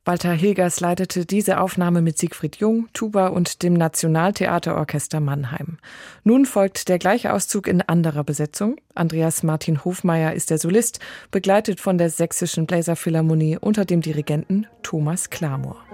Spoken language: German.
Walter Hilgers leitete diese Aufnahme mit Siegfried Jung, Tuba und dem Nationaltheaterorchester Mannheim. Nun folgt der gleiche Auszug in anderer Besetzung. Andreas Martin Hofmeier ist der Solist, begleitet von der Sächsischen Bläserphilharmonie unter dem Dirigenten Thomas Klamor.